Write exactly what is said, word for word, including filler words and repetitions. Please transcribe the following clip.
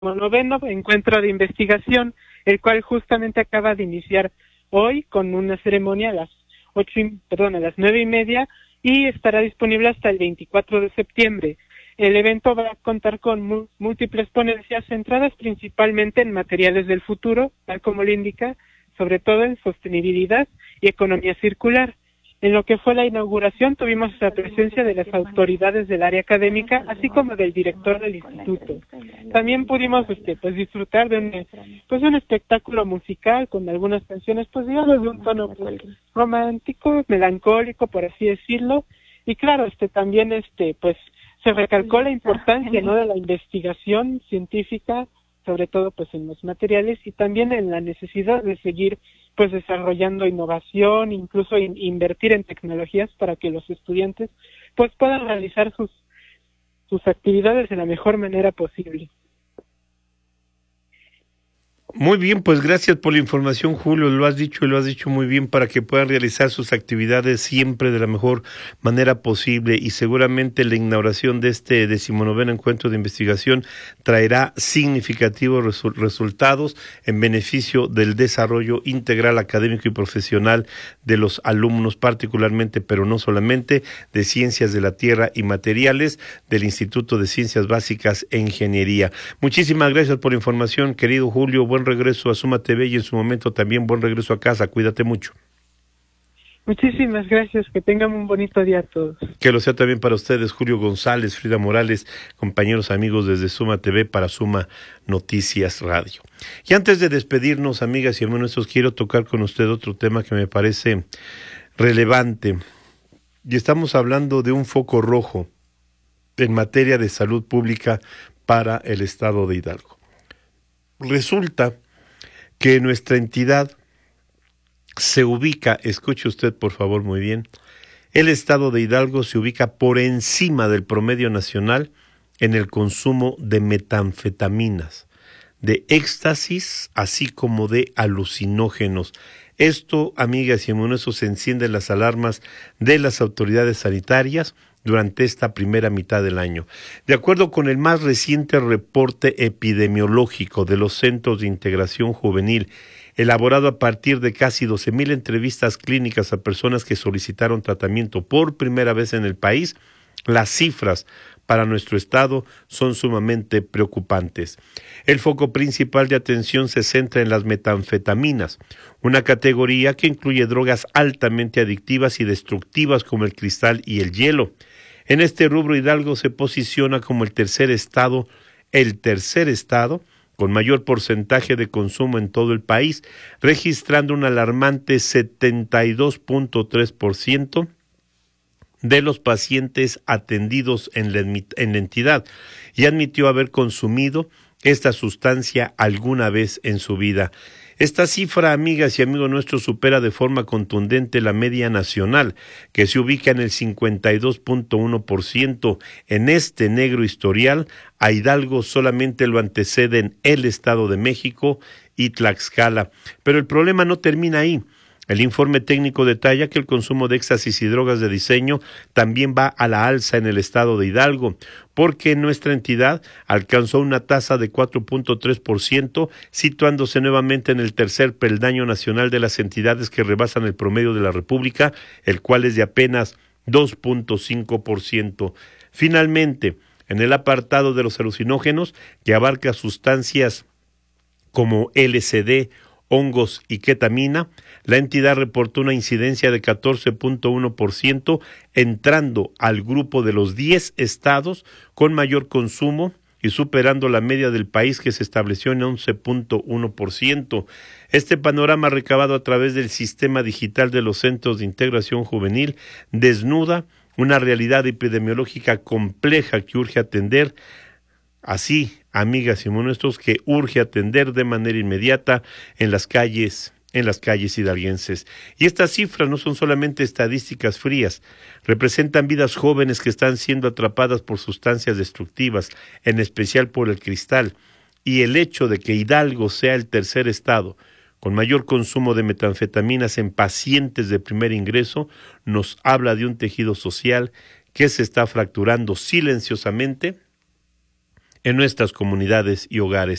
noveno encuentro de investigación, el cual justamente acaba de iniciar hoy con una ceremonia a las ocho, perdón, a las nueve y media y estará disponible hasta el veinticuatro de septiembre. El evento va a contar con múltiples ponencias centradas principalmente en materiales del futuro, tal como lo indica, sobre todo en sostenibilidad y economía circular. En lo que fue la inauguración tuvimos la presencia de las autoridades del área académica, así como del director del instituto. También pudimos este, pues, disfrutar de un, pues, un espectáculo musical con algunas canciones, pues digamos, de un tono pues, romántico, melancólico, por así decirlo. Y claro, este también este pues se recalcó la importancia, ¿no?, de la investigación científica, sobre todo pues en los materiales, y también en la necesidad de seguir pues desarrollando innovación, incluso in, invertir en tecnologías para que los estudiantes pues puedan realizar sus sus actividades de la mejor manera posible. Muy bien, pues gracias por la información, Julio, lo has dicho y lo has dicho muy bien para que puedan realizar sus actividades siempre de la mejor manera posible, y seguramente la inauguración de este decimonoveno encuentro de investigación traerá significativos resu- resultados en beneficio del desarrollo integral académico y profesional de los alumnos, particularmente, pero no solamente, de Ciencias de la Tierra y Materiales del Instituto de Ciencias Básicas e Ingeniería. Muchísimas gracias por la información, querido Julio. Buen regreso a Suma T V y en su momento también buen regreso a casa. Cuídate mucho. Muchísimas gracias, que tengan un bonito día a todos. Que lo sea también para ustedes, Julio González, Frida Morales, compañeros amigos desde Suma T V para Suma Noticias Radio. Y antes de despedirnos, amigas y hermanos nuestros, quiero tocar con usted otro tema que me parece relevante. Y estamos hablando de un foco rojo en materia de salud pública para el estado de Hidalgo. Resulta que nuestra entidad se ubica, escuche usted por favor muy bien, el estado de Hidalgo se ubica por encima del promedio nacional en el consumo de metanfetaminas, de éxtasis, así como de alucinógenos. Esto, amigas y hermanos, se encienden las alarmas de las autoridades sanitarias durante esta primera mitad del año. De acuerdo con el más reciente reporte epidemiológico de los Centros de Integración Juvenil, elaborado a partir de casi doce mil entrevistas clínicas a personas que solicitaron tratamiento por primera vez en el país, las cifras para nuestro estado son sumamente preocupantes. El foco principal de atención se centra en las metanfetaminas, una categoría que incluye drogas altamente adictivas y destructivas como el cristal y el hielo. En este rubro, Hidalgo se posiciona como el tercer estado, el tercer estado con mayor porcentaje de consumo en todo el país, registrando un alarmante setenta y dos punto tres por ciento de los pacientes atendidos en la, en la entidad, y admitió haber consumido esta sustancia alguna vez en su vida. Esta cifra, amigas y amigos nuestros, supera de forma contundente la media nacional, que se ubica en el cincuenta y dos punto uno por ciento. En este negro historial, a Hidalgo solamente lo anteceden el Estado de México y Tlaxcala. Pero el problema no termina ahí. El informe técnico detalla que el consumo de éxtasis y drogas de diseño también va a la alza en el estado de Hidalgo, porque nuestra entidad alcanzó una tasa de cuatro punto tres por ciento, situándose nuevamente en el tercer peldaño nacional de las entidades que rebasan el promedio de la República, el cual es de apenas dos punto cinco por ciento. Finalmente, en el apartado de los alucinógenos, que abarca sustancias como L S D, hongos y ketamina, la entidad reportó una incidencia de catorce punto uno por ciento, entrando al grupo de los diez estados con mayor consumo y superando la media del país, que se estableció en once punto uno por ciento. Este panorama, recabado a través del sistema digital de los Centros de Integración Juvenil, desnuda una realidad epidemiológica compleja que urge atender. Así, amigas y nuestros, que urge atender de manera inmediata en las calles, en las calles hidalguenses. Y estas cifras no son solamente estadísticas frías, representan vidas jóvenes que están siendo atrapadas por sustancias destructivas, en especial por el cristal, y el hecho de que Hidalgo sea el tercer estado con mayor consumo de metanfetaminas en pacientes de primer ingreso nos habla de un tejido social que se está fracturando silenciosamente en nuestras comunidades y hogares.